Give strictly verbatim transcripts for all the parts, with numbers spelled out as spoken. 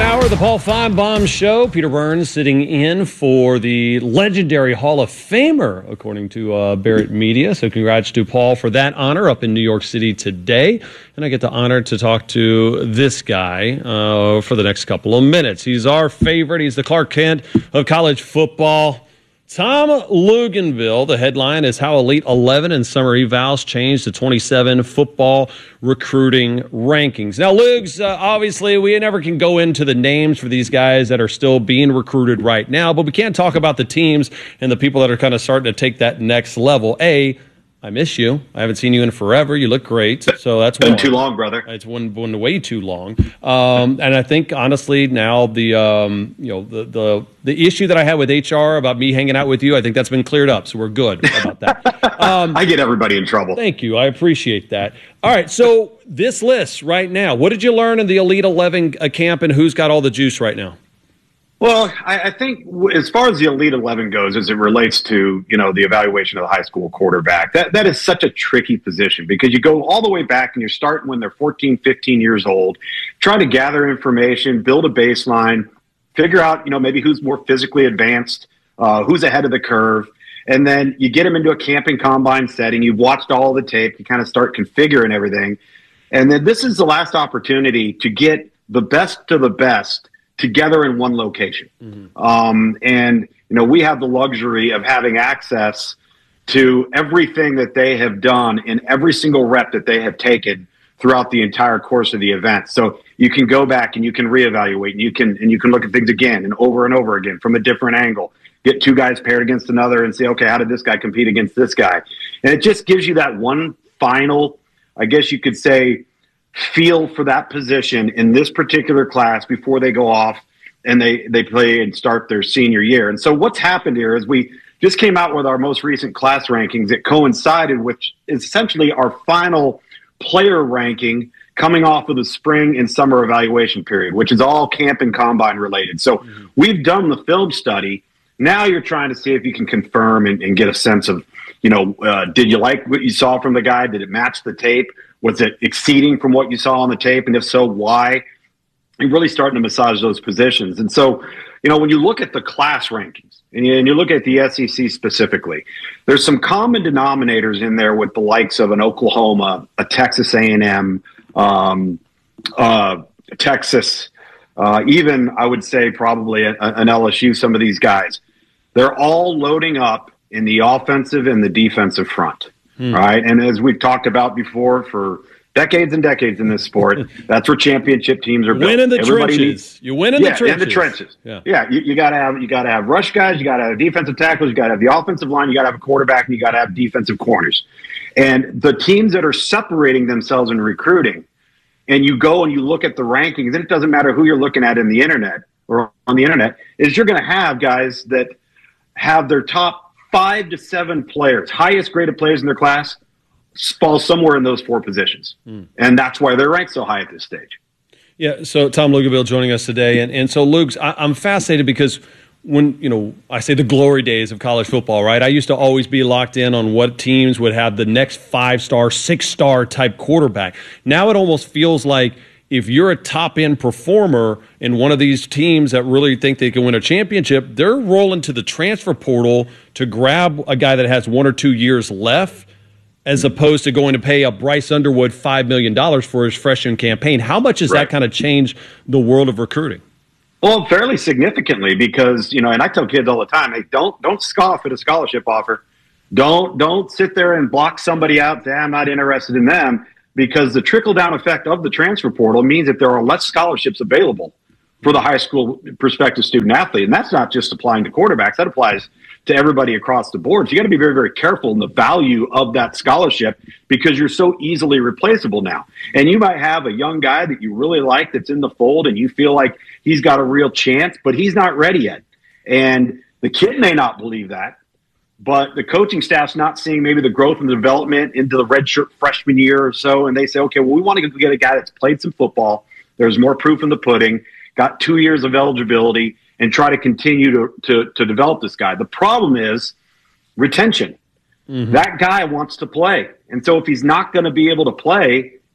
hour of the Paul Feinbaum Show. Peter Burns sitting in for the legendary Hall of Famer, according to uh, Barrett Media. So congrats to Paul for that honor up in New York City today. And I get the honor to talk to this guy uh, for the next couple of minutes. He's our favorite. He's the Clark Kent of college football. Tom Luginbill. The headline is How Elite eleven and Summer Evals Changed the twenty-seven Football Recruiting Rankings. Now, Lugs, uh, obviously, we never can go into the names for these guys that are still being recruited right now, but we can talk about the teams and the people that are kind of starting to take that next level. A, I miss you. I haven't seen you in forever. You look great. So that's been one. too long, brother. It's one, one way too long. Um, and I think honestly now the um, you know the, the the issue that I had with H R about me hanging out with you, I think that's been cleared up. So we're good about that. Um, I get everybody in trouble. Thank you. I appreciate that. All right. So this list right now, what did you learn in the Elite eleven camp, and who's got all the juice right now? Well, I, I think as far as the Elite eleven goes, as it relates to, you know, the evaluation of the high school quarterback, that, that is such a tricky position because you go all the way back and you're starting when they're fourteen, fifteen years old, trying to gather information, build a baseline, figure out, you know, maybe who's more physically advanced, uh, who's ahead of the curve. And then you get them into a camping combine setting. You've watched all the tape. You kind of start configuring everything. And then this is the last opportunity to get the best of the best together in one location. Mm-hmm. Um, and, you know, we have the luxury of having access to everything that they have done in every single rep that they have taken throughout the entire course of the event. So you can go back and you can reevaluate and you can, and you can look at things again and over and over again from a different angle, get two guys paired against another and say, okay, how did this guy compete against this guy? And it just gives you that one final, I guess you could say, feel for that position in this particular class before they go off and they, they play and start their senior year. And so what's happened here is we just came out with our most recent class rankings that coincided with essentially our final player ranking coming off of the spring and summer evaluation period, which is all camp and combine related. So mm-hmm. we've done the film study. Now you're trying to see if you can confirm and, and get a sense of, you know, uh, did you like what you saw from the guy? Did it match the tape? Was it exceeding from what you saw on the tape? And if so, why? You're really starting to massage those positions. And so, you know, when you look at the class rankings and you, and you look at the S E C specifically, there's some common denominators in there with the likes of an Oklahoma, a Texas A and M, um, uh, Texas, uh, even I would say probably a, an L S U, some of these guys. They're all loading up in the offensive and the defensive front. Hmm. Right. And as we've talked about before for decades and decades in this sport, that's where championship teams are built. Win in the Everybody trenches. Needs, you win in yeah, the trenches. In the trenches. Yeah. Yeah. You, you gotta have you gotta have rush guys, you gotta have defensive tackles, you gotta have the offensive line, you gotta have a quarterback, and you gotta have defensive corners. And the teams that are separating themselves in recruiting, and you go and you look at the rankings, and it doesn't matter who you're looking at in the internet or on the internet, is you're gonna have guys that have their top five to seven players, highest graded players in their class, fall somewhere in those four positions. Mm. And that's why they're ranked so high at this stage. Yeah, so Tom Luginbill joining us today. And, and so, Lugs, I, I'm fascinated because when, you know, I say the glory days of college football, right? I used to always be locked in on what teams would have the next five-star, six-star type quarterback. Now it almost feels like if you're a top-end performer in one of these teams that really think they can win a championship, they're rolling to the transfer portal to grab a guy that has one or two years left as opposed to going to pay a Bryce Underwood five million dollars for his freshman campaign. How much has right. that kind of changed the world of recruiting? Well, fairly significantly because, you know, and I tell kids all the time, hey, don't don't scoff at a scholarship offer. Don't don't sit there and block somebody out, say, I'm not interested in them. Because the trickle-down effect of the transfer portal means that there are less scholarships available for the high school prospective student-athlete. And that's not just applying to quarterbacks. That applies to everybody across the board. So you got to be very, very careful in the value of that scholarship because you're so easily replaceable now. And you might have a young guy that you really like that's in the fold and you feel like he's got a real chance, but he's not ready yet. And the kid may not believe that. But the coaching staff's not seeing maybe the growth and the development into the redshirt freshman year or so. And they say, okay, well, we want to get a guy that's played some football. There's more proof in the pudding, got two years of eligibility, and try to continue to, to, to develop this guy. The problem is retention. Mm-hmm. That guy wants to play. And so if he's not going to be able to play,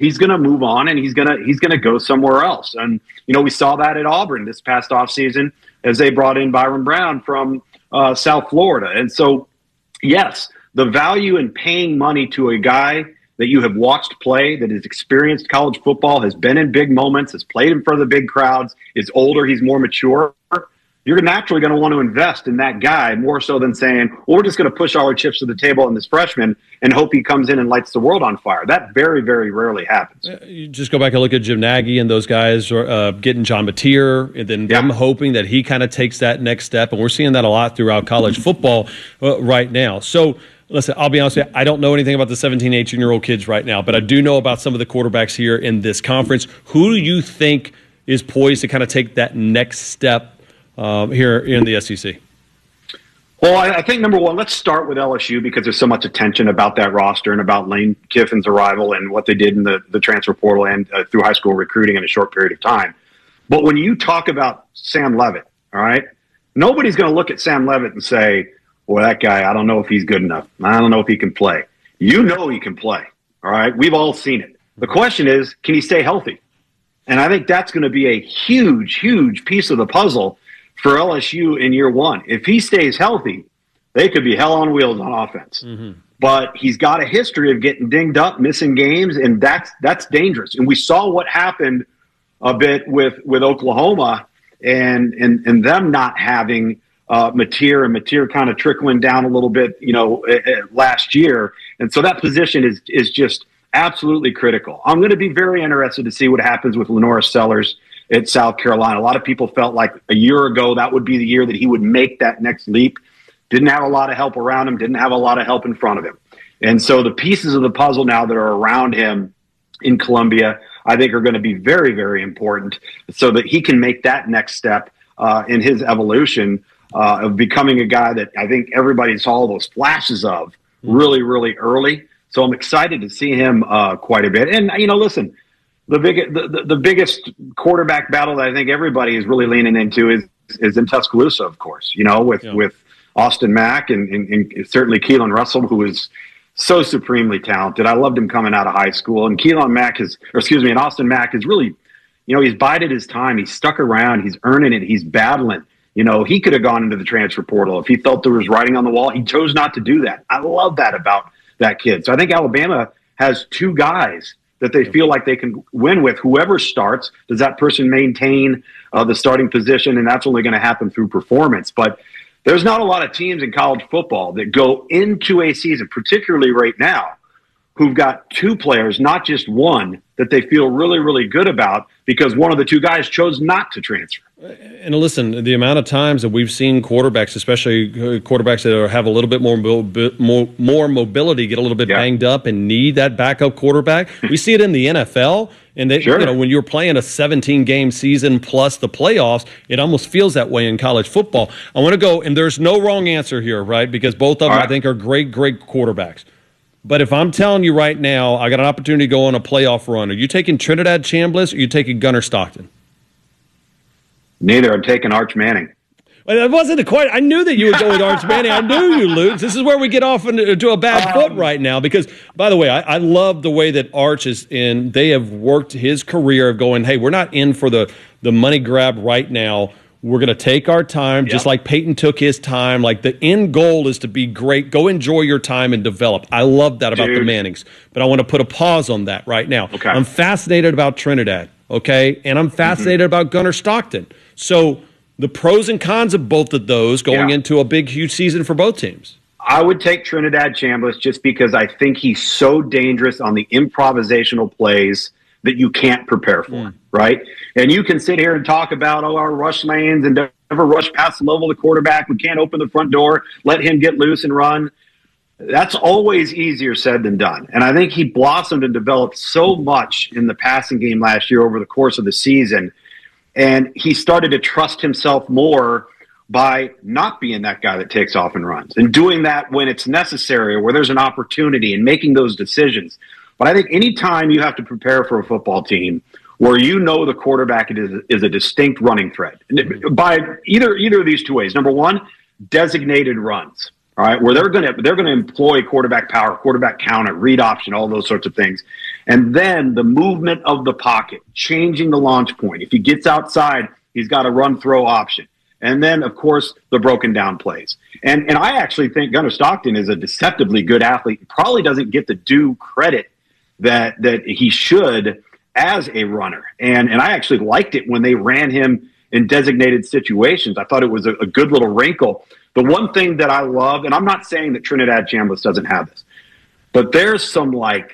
he's going to move on and he's going to he's going to go somewhere else. And you know, we saw that at Auburn this past offseason as they brought in Byron Brown from uh, South Florida. And so, yes, the value in paying money to a guy that you have watched play, that has experienced college football, has been in big moments, has played in front of the big crowds, is older, he's more mature, you're naturally going to want to invest in that guy more so than saying, well, we're just going to push all our chips to the table on this freshman and hope he comes in and lights the world on fire. That very, very rarely happens. You just go back and look at Jim Nagy and those guys uh, getting John Mateer and then yeah. them hoping that he kind of takes that next step. And we're seeing that a lot throughout college football uh, right now. So, listen, I'll be honest with you, I don't know anything about the seventeen, eighteen-year-old kids right now, but I do know about some of the quarterbacks here in this conference. Who do you think is poised to kind of take that next step um, here in the S E C? Well, I, I think, number one, let's start with L S U because there's so much attention about that roster and about Lane Kiffin's arrival and what they did in the, the transfer portal and uh, through high school recruiting in a short period of time. But when you talk about Sam Leavitt, all right, nobody's going to look at Sam Leavitt and say, well, that guy, I don't know if he's good enough. I don't know if he can play. You know he can play, all right? We've all seen it. The question is, can he stay healthy? And I think that's going to be a huge, huge piece of the puzzle for L S U in year one. If he stays healthy, they could be hell on wheels on offense. Mm-hmm. But he's got a history of getting dinged up, missing games, and that's that's dangerous. And we saw what happened a bit with, with Oklahoma and, and, and them not having – Uh, Mateer and Mateer kind of trickling down a little bit, you know, uh, uh, last year. And so that position is is just absolutely critical. I'm going to be very interested to see what happens with Lenora Sellers at South Carolina. A lot of people felt like a year ago that would be the year that he would make that next leap. Didn't have a lot of help around him, didn't have a lot of help in front of him. And so the pieces of the puzzle now that are around him in Columbia, I think are going to be very, very important so that he can make that next step uh, in his evolution Uh, of becoming a guy that I think everybody saw those flashes of really, really early. So I'm excited to see him uh, quite a bit. And, you know, listen, the, big, the, the, the biggest quarterback battle that I think everybody is really leaning into is is in Tuscaloosa, of course, you know, with, yeah. with Austin Mack and, and, and certainly Keelan Russell, who is so supremely talented. I loved him coming out of high school. And Keelan Mack is, or excuse me, and Austin Mack is really, you know, he's bided his time. He's stuck around. He's earning it. He's battling. You know, he could have gone into the transfer portal if he felt there was writing on the wall. He chose not to do that. I love that about that kid. So I think Alabama has two guys that they feel like they can win with. Whoever starts, does that person maintain uh, the starting position? And that's only going to happen through performance. But there's not a lot of teams in college football that go into a season, particularly right now, who've got two players, not just one, that they feel really, really good about because one of the two guys chose not to transfer. And listen, the amount of times that we've seen quarterbacks, especially quarterbacks that are, have a little bit more more, more mobility, get a little bit yeah. banged up and need that backup quarterback. We see it in the N F L. And they, sure. you know, when you're playing a seventeen-game season plus the playoffs, it almost feels that way in college football. I want to go, and there's no wrong answer here, right? Because both of them, right. I think, are great, great quarterbacks. But if I'm telling you right now, I got an opportunity to go on a playoff run, are you taking Trinidad Chambliss or are you taking Gunnar Stockton? Neither. I'm taking Arch Manning. Well, that wasn't quite. I knew that you would go with Arch Manning. I knew you, Luke. This is where we get off into a bad um, foot right now. Because, by the way, I, I love the way that Arch is in. They have worked his career of going, hey, we're not in for the, the money grab right now. We're going to take our time, yep. just like Peyton took his time. Like the end goal is to be great. Go enjoy your time and develop. I love that about Dude. the Mannings. But I want to put a pause on that right now. Okay. I'm fascinated about Trinidad, okay? And I'm fascinated mm-hmm. about Gunnar Stockton. So the pros and cons of both of those going yeah. into a big, huge season for both teams. I would take Trinidad Chambliss just because I think he's so dangerous on the improvisational plays that you can't prepare for, mm. right? And you can sit here and talk about, oh, our rush lanes and never rush past the level of the quarterback. We can't open the front door, let him get loose and run. That's always easier said than done. And I think he blossomed and developed so much in the passing game last year over the course of the season. And he started to trust himself more by not being that guy that takes off and runs and doing that when it's necessary or where there's an opportunity and making those decisions. But I think anytime you have to prepare for a football team where you know the quarterback is, is a distinct running threat by either either of these two ways. Number one, designated runs, all right, where they're going to they're going to employ quarterback power, quarterback counter, read option, all those sorts of things. And then the movement of the pocket, changing the launch point. If he gets outside, he's got a run-throw option. And then, of course, the broken down plays. And and I actually think Gunnar Stockton is a deceptively good athlete and probably doesn't get the due credit that that he should as a runner. And and I actually liked it when they ran him in designated situations. I thought it was a, a good little wrinkle. The one thing that I love, and I'm not saying that Trinidad Chambliss doesn't have this, but there's some like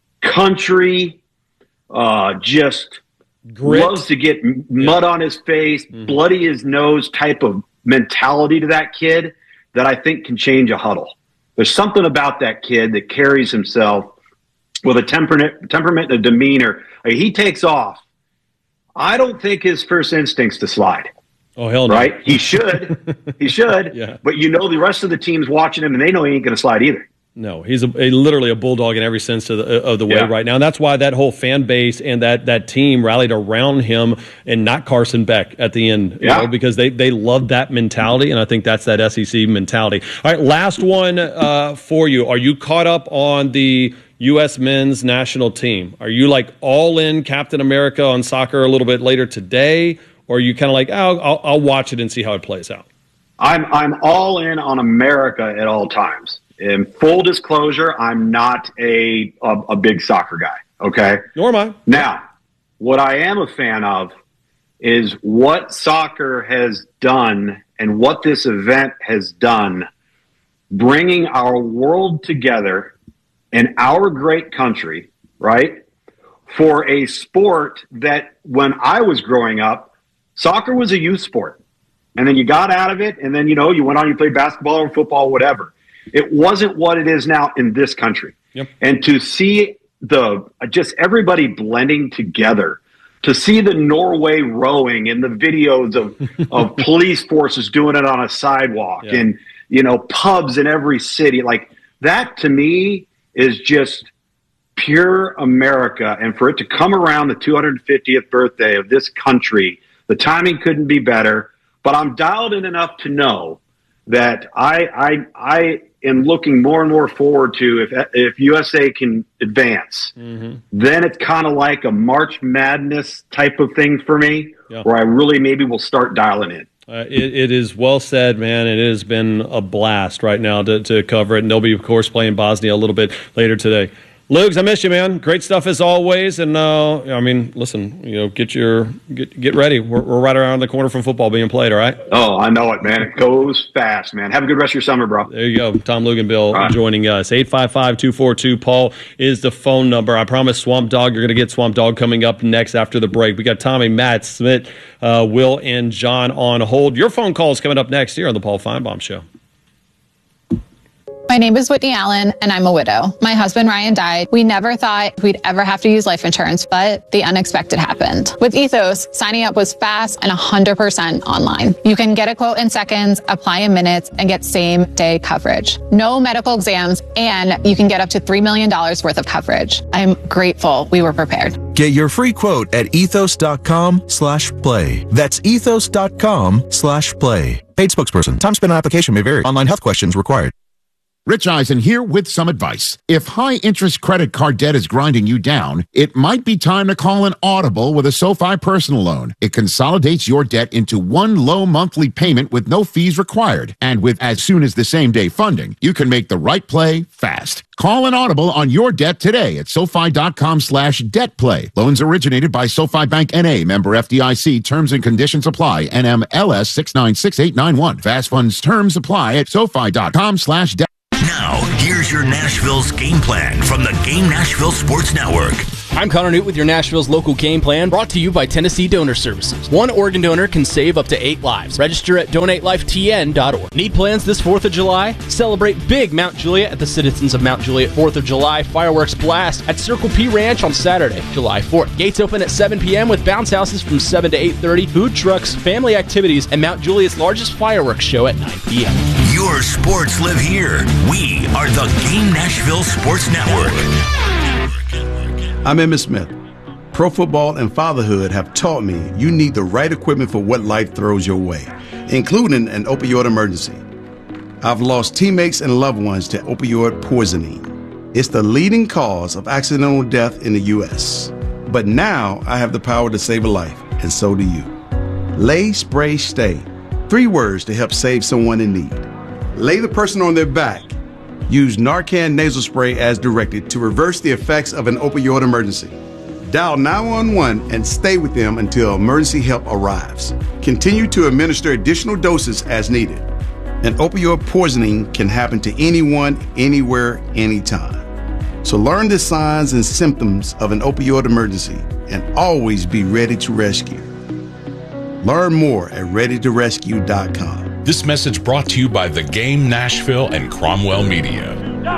country, uh, just Grit. Loves to get mud yeah. on his face, mm-hmm. bloody his nose type of mentality to that kid that I think can change a huddle. There's something about that kid that carries himself with a temperament, temperament and a demeanor. Like, he takes off. I don't think his first instinct's to slide. Oh, hell no. Right? He should. he should. Yeah. But you know the rest of the team's watching him, and they know he ain't going to slide either. No, he's a, a, literally a bulldog in every sense of the, of the way yeah. right now. And that's why that whole fan base and that, that team rallied around him and not Carson Beck at the end, you yeah. know, because they, they love that mentality. And I think that's that S E C mentality. All right, last one uh, for you. Are you caught up on the U S men's national team? Are you like all in Captain America on soccer a little bit later today? Or are you kind of like, oh, I'll, I'll watch it and see how it plays out? I'm I'm all in on America at all times. In full disclosure, I'm not a, a a big soccer guy, okay? Nor am I. Now, what I am a fan of is what soccer has done and what this event has done, bringing our world together in our great country, right, for a sport that when I was growing up, soccer was a youth sport. And then you got out of it, and then, you know, you went on, you played basketball or football, whatever. It wasn't what it is now in this country. Yep. And to see the just everybody blending together, to see the Norway rowing and the videos of, of police forces doing it on a sidewalk yeah. and, you know, pubs in every city, like that to me is just pure America. And for it to come around the two hundred fiftieth birthday of this country, the timing couldn't be better. But I'm dialed in enough to know that I I I am looking more and more forward to if if U S A can advance, mm-hmm. then it's kind of like a March Madness type of thing for me, yeah. where I really maybe will start dialing in. Uh, it, it is well said, man. It has been a blast right now to, to cover it. And they'll be, of course, playing Bosnia a little bit later today. Lugs, I miss you, man. Great stuff as always. And uh, I mean, listen, you know, get your get get ready. We're, we're right around the corner from football being played. All right. Oh, I know it, man. It goes fast, man. Have a good rest of your summer, bro. There you go. Tom Luginbill right. joining us. eight five five, two four two, Paul is the phone number. I promise Swamp Dog, you're going to get Swamp Dog coming up next after the break. We got Tommy, Matt, Smith, uh, Will, and John on hold. Your phone call is coming up next here on the Paul Feinbaum Show. My name is Whitney Allen, and I'm a widow. My husband, Ryan, died. We never thought we'd ever have to use life insurance, but the unexpected happened. With Ethos, signing up was fast and one hundred percent online. You can get a quote in seconds, apply in minutes, and get same-day coverage. No medical exams, and you can get up to three million dollars worth of coverage. I'm grateful we were prepared. Get your free quote at ethos.com slash play. That's ethos.com slash play. Paid spokesperson. Time spent on application may vary. Online health questions required. Rich Eisen here with some advice. If high-interest credit card debt is grinding you down, it might be time to call an Audible with a SoFi personal loan. It consolidates your debt into one low monthly payment with no fees required. And with as soon as the same-day funding, you can make the right play fast. Call an Audible on your debt today at SoFi.com slash debt play. Loans originated by SoFi Bank N A, member F D I C. Terms and conditions apply. N M L S six nine six eight nine one. Fast funds terms apply at SoFi.com slash debt. Now, here's your Nashville's game plan from the Game Nashville Sports Network. I'm Connor Newt with your Nashville's local game plan, brought to you by Tennessee Donor Services. One organ donor can save up to eight lives. Register at donate life T N dot org. Need plans this fourth of July? Celebrate big Mount Juliet at the Citizens of Mount Juliet fourth of July fireworks blast at Circle P Ranch on Saturday, July fourth. Gates open at seven p.m. with bounce houses from seven to eight thirty, food trucks, family activities, and Mount Juliet's largest fireworks show at nine p.m. Your sports live here. We are the Game Nashville Sports Network. I'm Emmitt Smith. Pro football and fatherhood have taught me you need the right equipment for what life throws your way, including an opioid emergency. I've lost teammates and loved ones to opioid poisoning. It's the leading cause of accidental death in the U S But now I have the power to save a life, and so do you. Lay, Spray, Stay. Three words to help save someone in need. Lay the person on their back. Use Narcan nasal spray as directed to reverse the effects of an opioid emergency. Dial nine one one and stay with them until emergency help arrives. Continue to administer additional doses as needed. An opioid poisoning can happen to anyone, anywhere, anytime. So learn the signs and symptoms of an opioid emergency and always be ready to rescue. Learn more at ready to rescue dot com. This message brought to you by The Game Nashville and Cromwell Media.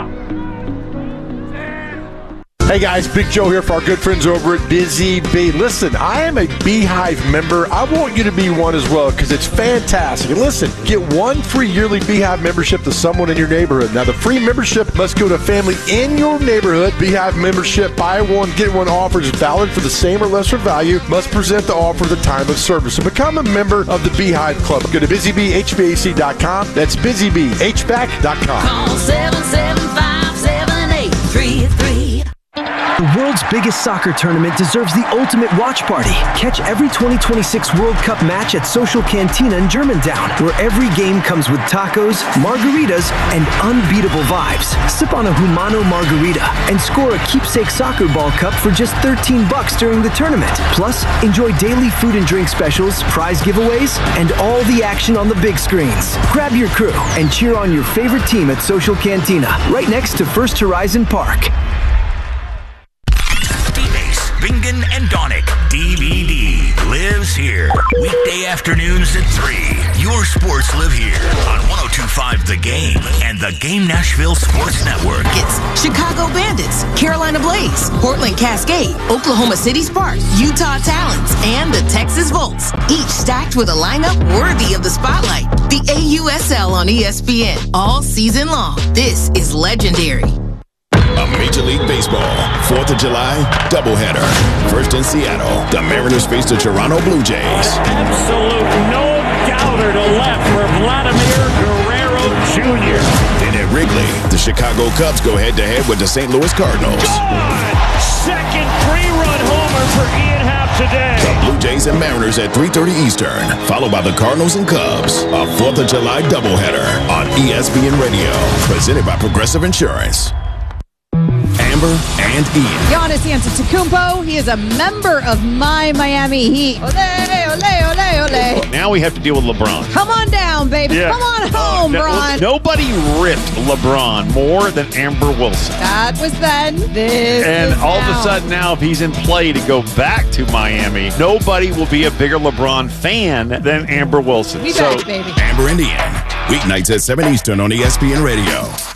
Hey guys, Big Joe here for our good friends over at Busy Bee. Listen, I am a Beehive member. I want you to be one as well because it's fantastic. And listen, get one free yearly Beehive membership to someone in your neighborhood. Now, the free membership must go to a family in your neighborhood. Beehive membership, buy one, get one offer is valid for the same or lesser value. Must present the offer at the time of service. So become a member of the Beehive Club. Go to busy bee h v a c dot com. That's busy bee h v a c dot com. Call seven seven five, seven eight three three. The world's biggest soccer tournament deserves the ultimate watch party. Catch every twenty twenty-six World Cup match at Social Cantina in Germantown, where every game comes with tacos, margaritas, and unbeatable vibes. Sip on a Humano margarita and score a keepsake soccer ball cup for just thirteen bucks during the tournament. Plus, enjoy daily food and drink specials, prize giveaways, and all the action on the big screens. Grab your crew and cheer on your favorite team at Social Cantina, right next to First Horizon Park. Bingen and Donick D V D lives here. Weekday afternoons at three. Your sports live here on one oh two point five The Game and the Game Nashville Sports Network. It's Chicago Bandits, Carolina Blaze, Portland Cascade, Oklahoma City Sparks, Utah Talons, and the Texas Volts. Each stacked with a lineup worthy of the spotlight. The A U S L on E S P N all season long. This is legendary. A Major League Baseball fourth of July doubleheader. First in Seattle, the Mariners face the Toronto Blue Jays. Absolute no doubter to left for Vladimir Guerrero Junior Then at Wrigley, the Chicago Cubs go head-to-head with the Saint Louis Cardinals. Gone! Second three-run homer for Ian Happ today. The Blue Jays and Mariners at three thirty Eastern, followed by the Cardinals and Cubs. A fourth of July doubleheader on E S P N Radio, presented by Progressive Insurance. Amber and Ian. Giannis Antetokounmpo, he is a member of my Miami Heat. Ole, ole, ole, ole. Now we have to deal with LeBron. Come on down, baby. Yeah. Come on home, no, Bron. Nobody ripped LeBron more than Amber Wilson. That was then. This And is all now. of a sudden now, if he's in play to go back to Miami, nobody will be a bigger LeBron fan than Amber Wilson. Be so, back, baby. Amber and Ian, weeknights at seven Eastern on E S P N Radio.